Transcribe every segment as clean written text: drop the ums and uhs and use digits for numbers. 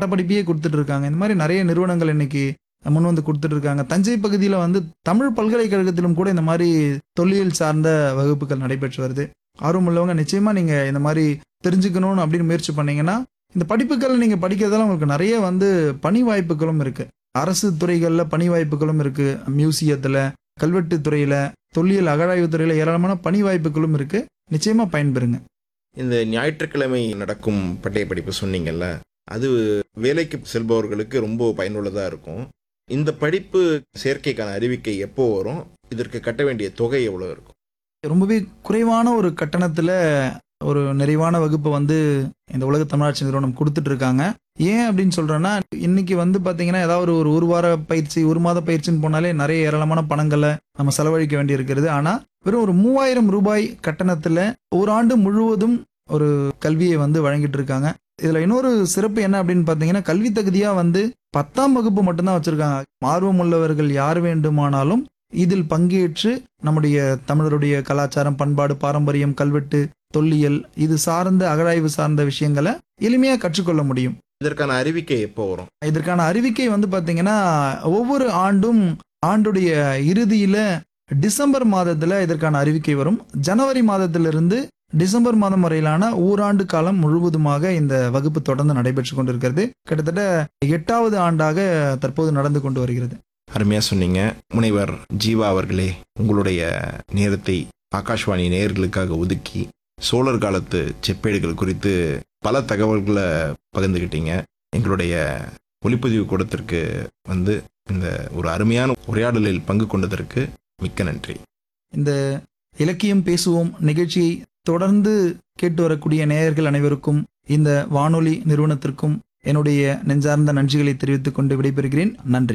பட்டப்படிப்பையே கொடுத்துட்டு இருக்காங்க. இந்த மாதிரி நிறைய நிறுவனங்கள் இன்னைக்கு முன் வந்து கொடுத்துட்டு இருக்காங்க. தஞ்சை பகுதியில் வந்து தமிழ் பல்கலைக்கழகத்திலும் கூட இந்த மாதிரி தொல்லியல் சார்ந்த வகுப்புகள் நடைபெற்று வருது. ஆர்வம் உள்ளவங்க நிச்சயமா நீங்க இந்த மாதிரி தெரிஞ்சுக்கணும்னு அப்படின்னு முயற்சி பண்ணீங்கன்னா இந்த படிப்புகள் நீங்க படிக்கிறதால உங்களுக்கு நிறைய வந்து பணி வாய்ப்புகளும் இருக்கு. அரசு துறைகள்ல பணி வாய்ப்புகளும் இருக்கு. மியூசியத்துல, கல்வெட்டு துறையில, தொல்லியல் அகழாய்வு துறையில ஏராளமான பணி வாய்ப்புகளும் இருக்கு. நிச்சயமா பயன்பெறுங்க. இந்த ஞாயிற்றுக்கிழமை நடக்கும் பட்டய படிப்பு சொன்னீங்கல்ல, அது வேலைக்கு செல்பவர்களுக்கு ரொம்ப பயனுள்ளதாக இருக்கும். இந்த படிப்பு சேர்க்கைக்கான அறிவிக்கை எப்போ வரும்? இதற்கு கட்ட வேண்டிய தொகை எவ்வளோ இருக்கும்? ரொம்பவே குறைவான ஒரு கட்டணத்துல ஒரு நிறைவான வகுப்பை வந்து இந்த உலக தமிழாட்சி நிறுவனம் கொடுத்துட்டு இருக்காங்க. ஏன் அப்படின்னு சொல்றேன்னா, இன்னைக்கு வந்து பாத்தீங்கன்னா ஏதாவது ஒரு வார பயிற்சி, ஒரு மாத பயிற்சின்னு போனாலே நிறைய ஏராளமான பணங்களை நம்ம செலவழிக்க வேண்டி இருக்கிறது. ஆனா வெறும் ஒரு 3000 ரூபாய் கட்டணத்துல ஒரு ஆண்டு முழுவதும் ஒரு கல்வியை வந்து வழங்கிட்டு இருக்காங்க. இதுல இன்னொரு சிறப்பு என்ன அப்படின்னு பாத்தீங்கன்னா, கல்வி தகுதியா வந்து 10ஆம் வகுப்பு மட்டும்தான் வச்சிருக்காங்க. ஆர்வம் உள்ளவர்கள் யார் வேண்டுமானாலும் இதில் பங்கேற்று நம்முடைய தமிழருடைய கலாச்சாரம், பண்பாடு, பாரம்பரியம், கல்வெட்டு, தொல்லியல் இது சார்ந்த அகழாய்வு சார்ந்த விஷயங்களை எளிமையா கற்றுக்கொள்ள முடியும். இதற்கான அறிவிக்கை எப்போ வரும்? இதற்கான அறிவிக்கை வந்து பாத்தீங்கன்னா ஒவ்வொரு ஆண்டும் ஆண்டுடைய இறுதியில டிசம்பர் மாதத்துல இதற்கான அறிவிக்கை வரும். ஜனவரி மாதத்திலிருந்து டிசம்பர் மாதம் வரையிலான ஓராண்டு காலம் முழுவதுமாக இந்த வகுப்பு தொடர்ந்து நடைபெற்று கொண்டிருக்கிறது. கிட்டத்தட்ட 8வது ஆண்டாக தற்போது நடந்து கொண்டு வருகிறது. அருமையாக சொன்னீங்க. முனைவர் ஜீவா அவர்களே, உங்களுடைய நேரத்தை ஆகாஷ்வாணி நேயர்களுக்காக ஒதுக்கி சோழர் காலத்து செப்பேடுகள் குறித்து பல தகவல்களை பகிர்ந்துக்கிட்டீங்க. எங்களுடைய ஒளிப்பதிவு கூடத்திற்கு வந்து இந்த ஒரு அருமையான உரையாடலில் பங்கு கொண்டதற்கு மிக்க நன்றி. இந்த இலக்கியம் பேசுவோம் நிகழ்ச்சியை தொடர்ந்து கேட்டு வரக்கூடிய நேயர்கள் அனைவருக்கும், இந்த வானொலி நிறுவனத்திற்கும் என்னுடைய நெஞ்சார்ந்த நன்றிகளை தெரிவித்துக் கொண்டு விடைபெறுகிறேன். நன்றி.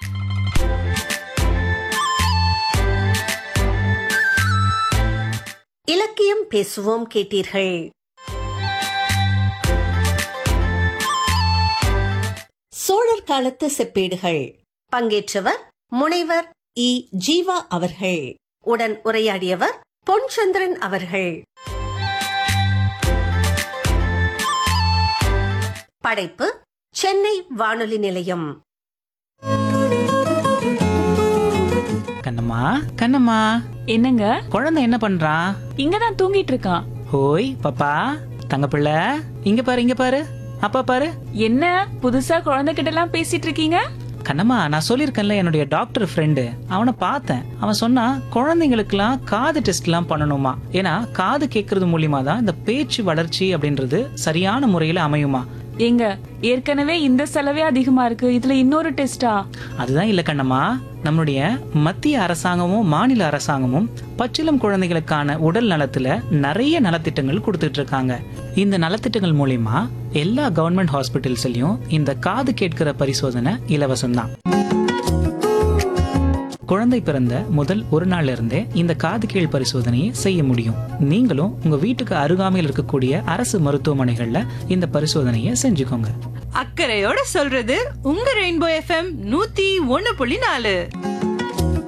இலக்கியம் பேசுவோம் கேட்டீர்கள். சோழர் காலத்து செப்பேடுகள். பங்கேற்றவர் முனைவர் இ. ஜீவா அவர்கள். உடன் உரையாடியவர் பொன்சந்திரன் அவர்கள். படைப்பு சென்னை வானொலி நிலையம். கண்ணம்மா, கண்ணம்மா, என்னங்க? குழந்தை என்ன பண்றான்? இங்கதான் தூங்கிட்டு இருக்கான். ஹோய் பாப்பா, தங்கப்பிள்ளை, இங்க பாரு, இங்க பாரு, அப்பா பாரு. என்ன புதுசா குழந்தைகிட்ட எல்லாம் பேசிட்டு இருக்கீங்க? கண்ணம்மா, நான் சொல்லியிருக்கேன்ல, என்னுடைய டாக்டர் ஃப்ரெண்டு, அவனை பார்த்தேன். அவன் சொன்னா குழந்தைங்களுக்குலாம் காது டெஸ்ட் எல்லாம் பண்ணணுமா. ஏன்னா காது கேட்கறது மூலியமா தான் இந்த பேச்சு வளர்ச்சி அப்படின்றது சரியான முறையில அமையுமா. ஏங்க, ஏற்கனவே இந்த செலவே அதிகமா இருக்கு, இதுல இன்னொரு டெஸ்டா? அதுதான் இல்ல கண்ணம்மா, நம்மளுடைய மத்திய அரசாங்கமும் மாநில அரசாங்கமும் பச்சிளம் குழந்தைகளுக்கான உடல் நலத்துல நிறைய நலத்திட்டங்கள் கொடுத்துட்டு இருக்காங்க. இந்த நலத்திட்டங்கள் மூலியமா எல்லா கவர்மெண்ட் ஹாஸ்பிட்டல்ஸ்லயும் இந்த காது கேட்கிற பரிசோதனை இலவசம்தான். குழந்தை பிறந்த முதல் ஒரு நாள்ல இருந்தே இந்த காது கீழ் பரிசோதனையை செய்ய முடியும். நீங்களும் உங்க வீட்டுக்கு அருகாமையில் இருக்கக்கூடிய அரசு மருத்துவமனைகள்ல இந்த பரிசோதனையை செஞ்சுக்கோங்க. அக்கறையோட சொல்றது உங்க ரெயின்போ FM 101.4.